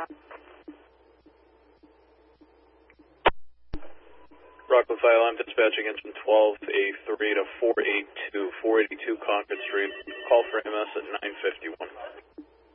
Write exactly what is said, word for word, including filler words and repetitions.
Rockland Fire Alarm dispatching engine twelve A three to four eighty-two, four eighty-two Concord Street. Call for M S at nine fifty-one.